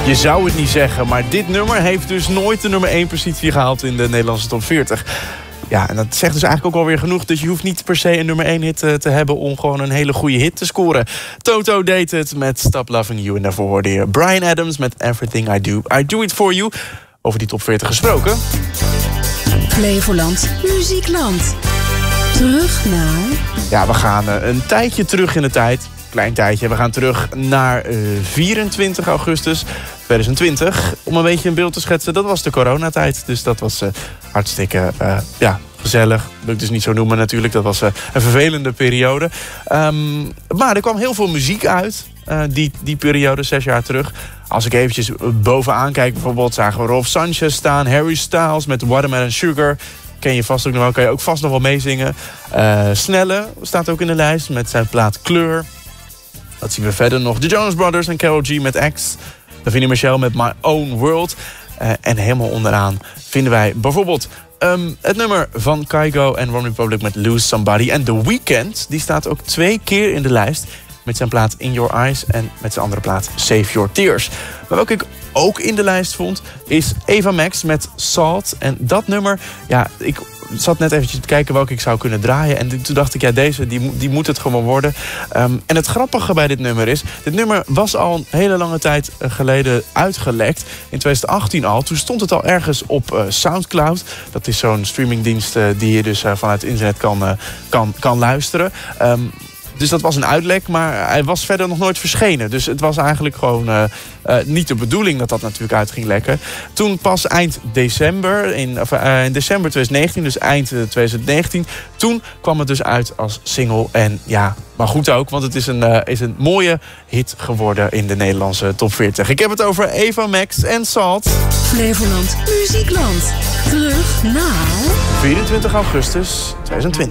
Je zou het niet zeggen, maar dit nummer heeft dus nooit de nummer 1 positie gehaald in de Nederlandse top 40. Ja, en dat zegt dus eigenlijk ook alweer genoeg. Dus je hoeft niet per se een nummer 1 hit te hebben om gewoon een hele goede hit te scoren. Toto deed het met Stop Loving You. En daarvoor hoorde je Bryan Adams met Everything I Do It For You. Over die top 40 gesproken. Flevoland Muziekland. Terug naar... Ja, we gaan een tijdje terug in de tijd. Klein tijdje. We gaan terug naar 24 augustus 2020. Om een beetje een beeld te schetsen, dat was de coronatijd. Dus dat was hartstikke gezellig. Wil ik dus niet zo noemen natuurlijk. Dat was een vervelende periode. Maar er kwam heel veel muziek uit. Die periode, 6 jaar terug. Als ik eventjes bovenaan kijk, bijvoorbeeld zagen we Rolf Sanchez staan. Harry Styles met Watermelon Sugar. Ken je vast ook nog wel, kan je ook vast nog wel meezingen. Snelle staat ook in de lijst met zijn plaat Kleur. Dat zien we verder nog. De Jonas Brothers en Karol G met X. Davina Michelle met My Own World. En helemaal onderaan vinden wij bijvoorbeeld het nummer van Kygo en One Republic met Lose Somebody. En The Weeknd, die staat ook 2 keer in de lijst. Met zijn plaat In Your Eyes en met zijn andere plaat Save Your Tears. Maar welke ik ook in de lijst vond, is Eva Max met Salt. En dat nummer, ja, ik zat net eventjes te kijken welke ik zou kunnen draaien. En toen dacht ik, ja, deze, die moet het gewoon worden. En het grappige bij dit nummer is, dit nummer was al een hele lange tijd geleden uitgelekt. In 2018 al. Toen stond het al ergens op Soundcloud. Dat is zo'n streamingdienst die je dus vanuit het internet kan luisteren. Dus dat was een uitlek, maar hij was verder nog nooit verschenen. Dus het was eigenlijk gewoon niet de bedoeling dat dat natuurlijk uit ging lekken. Toen pas eind december, in december 2019, dus eind 2019... toen kwam het dus uit als single. En ja, maar goed ook, want het is een mooie hit geworden in de Nederlandse top 40. Ik heb het over Eva Max en Salt. Flevoland Muziekland. Terug naar... 24 augustus 2020.